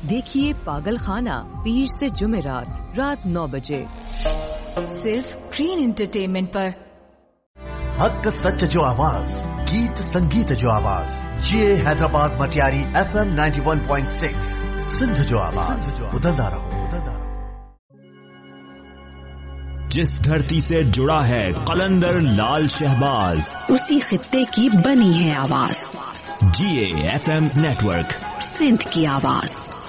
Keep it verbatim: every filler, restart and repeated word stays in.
देखिए पागल खाना पीर से जुमेरात रात नौ बजे सिर्फ ग्रीन एंटरटेनमेंट पर। हक सच जो आवाज, गीत संगीत जो आवाज, ये Hyderabad Matiari F M ninety one point six Sindh जो आवाज, उदंदा रहो उदंदा रहो। जिस धरती से जुड़ा है कलंदर लाल शहबाज, उसी खित्ते की बनी है आवाज। जी A F M network, Sindh की आवाज।